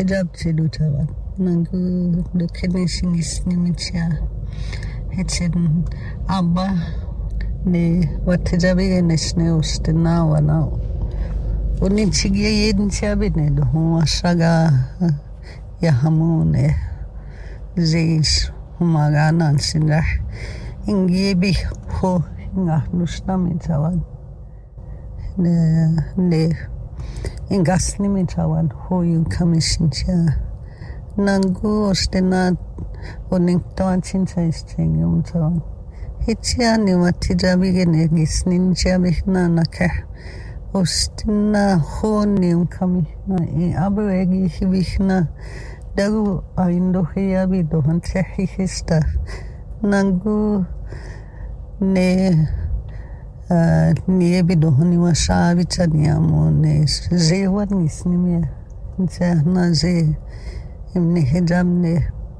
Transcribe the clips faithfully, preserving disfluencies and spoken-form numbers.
pijabchidu chawan nangu dukene singis nimicha hetchen abba ne watijabi nesne ustina wana unichigia yednchabi do washaga ya hamune zeis humagana sinah ingebi ho ngahnusnami chawan ne ne ingasni mi chawan ho yung kamishincha nangu ostena oning tawan chincha ischeng yung chawan hitcha ni watijabi gene gisnin chabi na nakah ostena ho ni yung kamishna e abu egi hibishna dagu aindo hiyabi dohan tsehi hista nangu ne Uh, niye bi dohni wa shavi chaniamo ne zewan gisnimia nsa na ze imne hejamne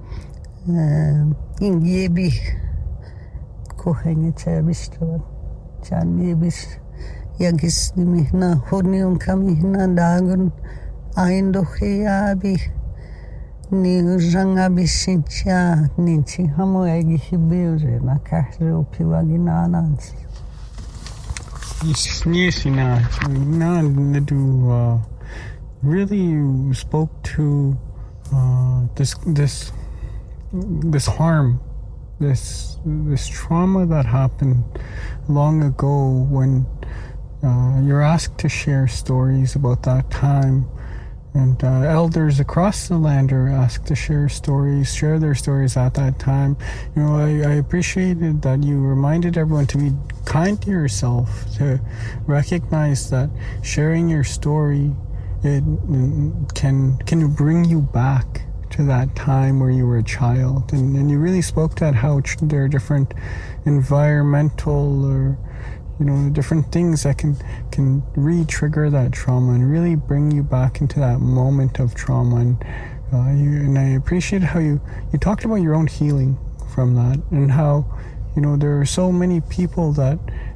ingiye bi kohenge chabishtavan chaniye bis ya gisnimi na honi un kami na dagun aindo khiyabi ni ranga bishincha ni chi hamo egi hibeure na kahre upiwagina anansi. Yes, Ina. Ina Nadu, uh, really you spoke to uh, this this this harm, this this trauma that happened long ago when uh, you're asked to share stories about that time. And uh, elders across the land are asked to share stories, share their stories at that time. You know, I, I appreciated that you reminded everyone to be kind to yourself, to recognize that sharing your story, it can can bring you back to that time where you were a child. And, and you really spoke to that, how there are different environmental or you know, different things that can can re-trigger that trauma and really bring you back into that moment of trauma. And, uh, you, and I appreciate how you, you talked about your own healing from that and how, you know, there are so many people that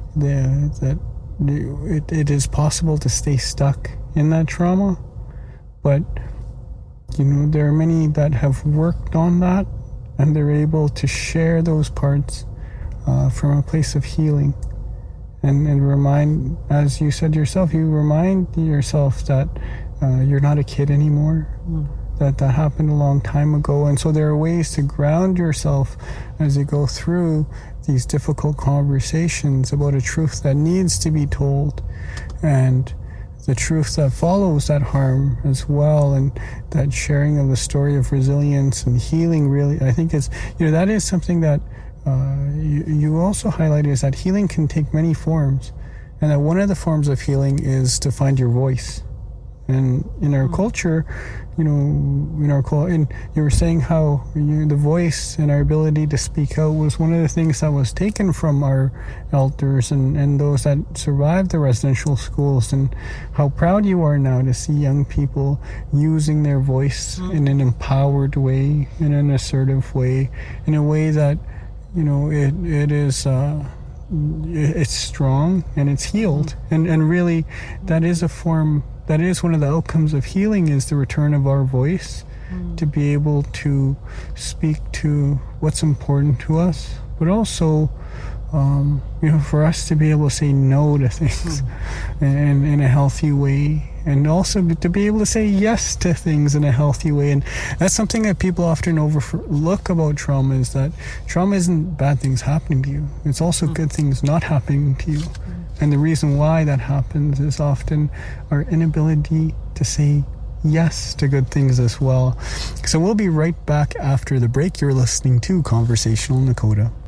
that it, it is possible to stay stuck in that trauma. But, you know, there are many that have worked on that and they're able to share those parts uh, from a place of healing. And, and remind, as you said yourself, you remind yourself that uh, you're not a kid anymore, mm. that that happened a long time ago. And so there are ways to ground yourself as you go through these difficult conversations about a truth that needs to be told and the truth that follows that harm as well. And that sharing of the story of resilience and healing really, I think is, you know, that is something that Uh, you, you also highlighted is that healing can take many forms, and that one of the forms of healing is to find your voice. And in our mm-hmm. culture, you know, in our and you were saying how you, the voice and our ability to speak out was one of the things that was taken from our elders and, and those that survived the residential schools, and how proud you are now to see young people using their voice mm-hmm. in an empowered way, in an assertive way, in a way that you know, it it is uh, it's strong and it's healed, and and really, that is a form. That is one of the outcomes of healing, is the return of our voice, mm. to be able to speak to what's important to us, but also, um, you know, for us to be able to say no to things, mm. in in a healthy way. And also to be able to say yes to things in a healthy way. And that's something that people often overlook about trauma, is that trauma isn't bad things happening to you. It's also mm. good things not happening to you. Mm. And the reason why that happens is often our inability to say yes to good things as well. So we'll be right back after the break. You're listening to Conversational Nakota.